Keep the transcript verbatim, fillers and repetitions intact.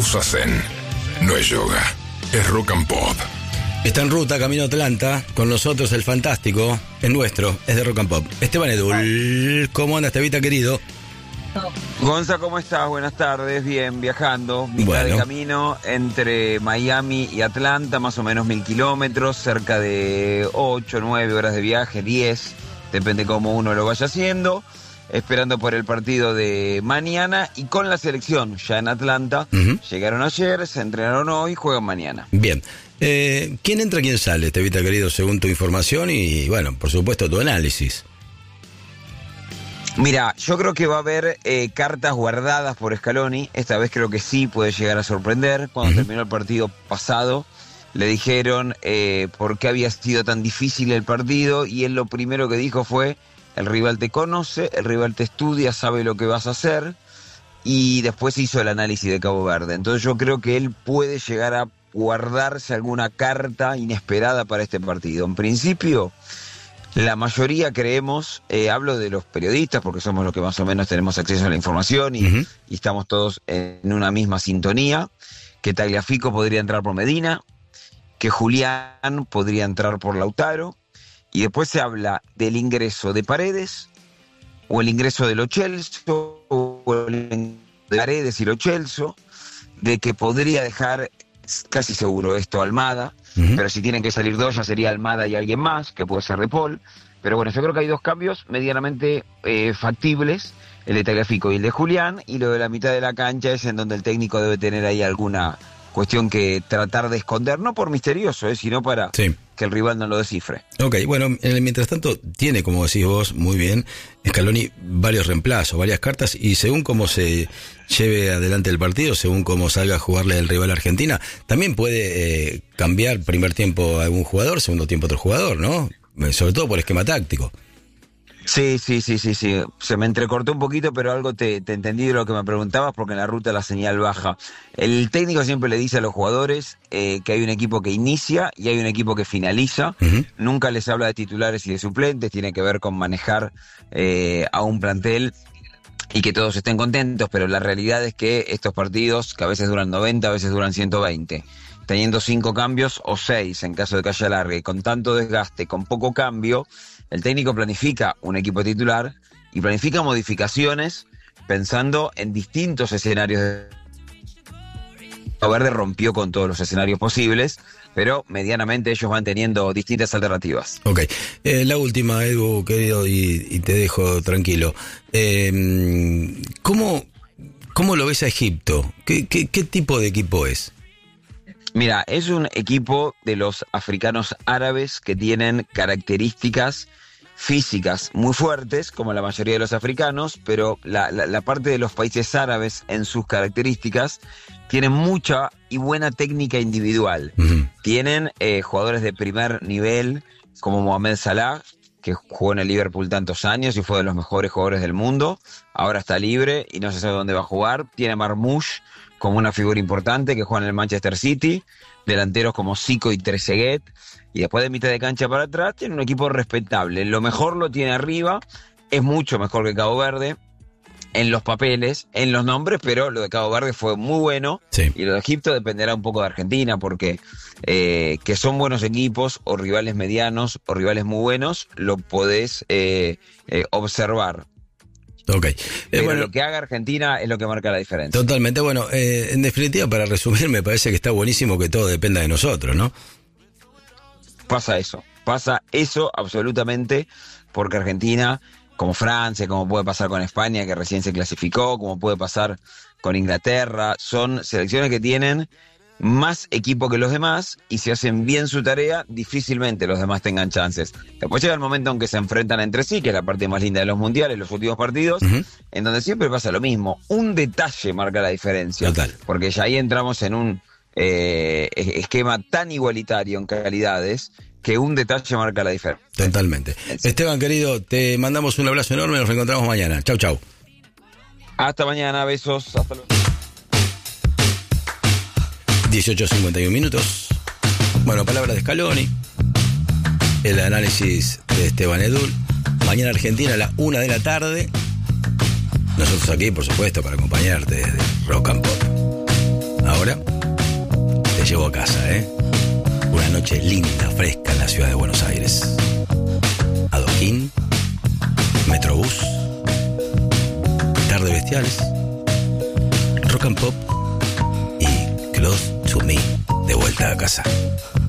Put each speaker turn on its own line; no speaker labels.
Sousa Zen. No es yoga, es rock and pop.
Está en ruta, camino a Atlanta, con nosotros el fantástico, es nuestro, es de rock and pop. Esteban Edul, ¿cómo andas, Estevita, querido?
Gonza, ¿cómo estás? Buenas tardes, bien, viajando, mitad
bueno.
de camino entre Miami y Atlanta, más o menos mil kilómetros, cerca de ocho, nueve horas de viaje, diez, depende cómo uno lo vaya haciendo, esperando por el partido de mañana y con la selección ya en Atlanta. Uh-huh. Llegaron ayer, se entrenaron hoy, juegan mañana.
Bien. Eh, ¿Quién entra, quién sale, Estevita, querido, según tu información y, bueno, por supuesto, tu análisis?
Mira, yo creo que va a haber eh, cartas guardadas por Scaloni. Esta vez creo que sí puede llegar a sorprender. Cuando uh-huh. terminó el partido pasado, le dijeron eh, por qué había sido tan difícil el partido y él lo primero que dijo fue: el rival te conoce, el rival te estudia, sabe lo que vas a hacer, y después hizo el análisis de Cabo Verde. Entonces yo creo que él puede llegar a guardarse alguna carta inesperada para este partido. En principio, la mayoría creemos, eh, hablo de los periodistas porque somos los que más o menos tenemos acceso a la información y, uh-huh. y estamos todos en una misma sintonía, que Tagliafico podría entrar por Medina, que Julián podría entrar por Lautaro, y después se habla del ingreso de Paredes, o el ingreso de Lo Celso, o el ingreso de Paredes y Lo Celso, de que podría dejar casi seguro esto Almada, uh-huh. pero si tienen que salir dos ya sería Almada y alguien más, que puede ser De Paul. Pero bueno, yo creo que hay dos cambios medianamente eh, factibles, el de Tagliafico y el de Julián, y lo de la mitad de la cancha es en donde el técnico debe tener ahí alguna cuestión que tratar de esconder, no por misterioso, eh, sino para sí. que el rival no lo descifre.
Ok, bueno, en el mientras tanto tiene, como decís vos muy bien, Scaloni varios reemplazos, varias cartas, y según cómo se lleve adelante el partido, según cómo salga a jugarle el rival a Argentina, también puede eh, cambiar primer tiempo a algún jugador, segundo tiempo a otro jugador, ¿no? Sobre todo por esquema táctico.
Sí, sí, sí, sí, sí. Se me entrecortó un poquito, pero algo te, te entendí de lo que me preguntabas, porque en la ruta la señal baja. El técnico siempre le dice a los jugadores eh, que hay un equipo que inicia y hay un equipo que finaliza. Uh-huh. Nunca les habla de titulares y de suplentes, tiene que ver con manejar eh, a un plantel y que todos estén contentos, pero la realidad es que estos partidos, que a veces duran noventa, a veces duran ciento veinte, teniendo cinco cambios o seis en caso de que haya larga, y con tanto desgaste, con poco cambio, el técnico planifica un equipo titular y planifica modificaciones pensando en distintos escenarios. Cabo Verde rompió con todos los escenarios posibles, pero medianamente ellos van teniendo distintas alternativas.
Ok, eh, la última, Edu, querido, y, y te dejo tranquilo. Eh, ¿cómo, ¿Cómo lo ves a Egipto? ¿Qué, qué, qué tipo de equipo es?
Mira, es un equipo de los africanos árabes que tienen características físicas muy fuertes, como la mayoría de los africanos, pero la, la, la parte de los países árabes en sus características tienen mucha y buena técnica individual. Uh-huh. Tienen eh, jugadores de primer nivel como Mohamed Salah, que jugó en el Liverpool tantos años y fue de los mejores jugadores del mundo, ahora está libre y no se sabe dónde va a jugar. Tiene Marmoush como una figura importante que juega en el Manchester City, delanteros como Zico y Trezeguet, y después de mitad de cancha para atrás tiene un equipo respetable. Lo mejor lo tiene arriba, es mucho mejor que Cabo Verde en los papeles, en los nombres, pero lo de Cabo Verde fue muy bueno, sí. Y lo de Egipto dependerá un poco de Argentina, porque eh, que son buenos equipos o rivales medianos o rivales muy buenos, lo podés eh, eh, observar.
Ok. Eh,
Pero
bueno,
lo que haga Argentina es lo que marca la diferencia.
Totalmente. Bueno, eh, en definitiva, para resumir, me parece que está buenísimo que todo dependa de nosotros, ¿no?
Pasa eso, pasa eso absolutamente, porque Argentina, como Francia, como puede pasar con España, que recién se clasificó, como puede pasar con Inglaterra, son selecciones que tienen más equipo que los demás, y si hacen bien su tarea, difícilmente los demás tengan chances. Después llega el momento en que se enfrentan entre sí, que es la parte más linda de los mundiales, los últimos partidos, uh-huh. en donde siempre pasa lo mismo. Un detalle marca la diferencia.
Total.
Porque ya ahí entramos en un eh, esquema tan igualitario en calidades, que un detalle marca la diferencia.
Totalmente. Sí. Esteban, querido, te mandamos un abrazo enorme, nos reencontramos mañana. Chau, chau.
Hasta mañana, besos, hasta luego.
dieciocho cincuenta y uno minutos. Bueno, palabra de Scaloni. El análisis de Esteban Edul. Mañana Argentina a la una de la tarde. Nosotros aquí, por supuesto, para acompañarte desde Rock and Pop. Ahora ahora, te llevo a casa, ¿eh? Una noche linda, fresca en la ciudad de Buenos Aires. Adoquín, Metrobús, Tarde Bestiales, Rock and Pop y Close to Me, de vuelta a casa.